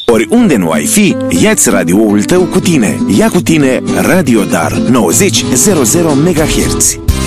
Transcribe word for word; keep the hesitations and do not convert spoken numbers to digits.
Oriunde nu ai fi, ia-ți radioul tău cu tine. Ia cu tine Radio Dar nouăzeci virgulă zero MHz.